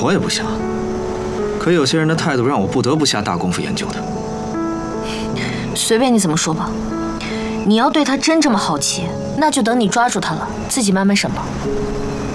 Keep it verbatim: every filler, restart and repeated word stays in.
我也不想。可有些人的态度让我不得不下大功夫研究他。 随便你怎么说吧。你要对他真这么好奇，那就等你抓住他了，自己慢慢审吧。